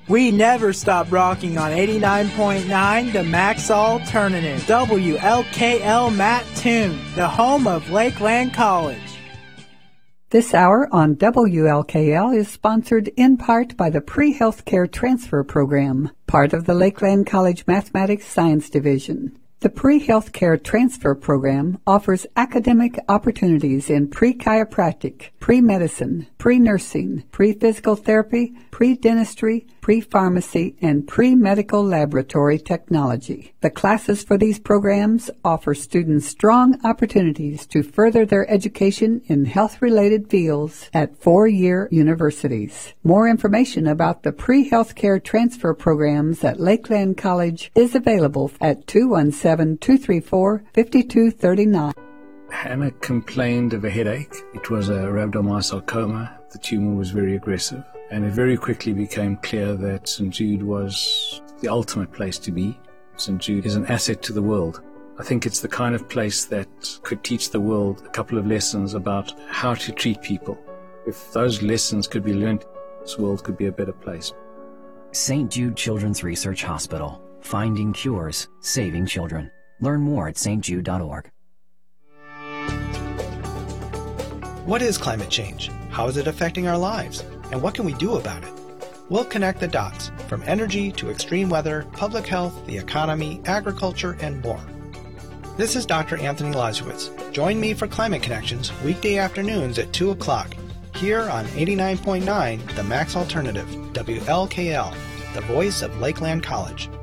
We never stop rocking on 89.9, the Max Alternative. WLKL Mattoon, the home of Lakeland College. This hour on WLKL is sponsored in part by the Pre-Healthcare Transfer Program, part of the Lakeland College Mathematics Science Division. The Pre-Healthcare Transfer Program offers academic opportunities in pre-chiropractic, pre-medicine, pre-nursing, pre-physical therapy, pre-dentistry, pre-pharmacy, and pre-medical laboratory technology. The classes for these programs offer students strong opportunities to further their education in health-related fields at four-year universities. More information about the pre-healthcare transfer programs at Lakeland College is available at 217-234-5239. Hannah complained of a headache. It was a rhabdomyosarcoma. The tumor was very aggressive, and it very quickly became clear that St. Jude was the ultimate place to be. St. Jude is an asset to the world. I think it's the kind of place that could teach the world a couple of lessons about how to treat people. If those lessons could be learned, this world could be a better place. St. Jude Children's Research Hospital. Finding cures, saving children. Learn more at stjude.org. What is climate change? How is it affecting our lives? And what can we do about it? We'll connect the dots, from energy to extreme weather, public health, the economy, agriculture, and more. This is Dr. Anthony Lazowitz. Join me for Climate Connections weekday afternoons at 2 o'clock here on 89.9, the Max Alternative, WLKL, the voice of Lakeland College.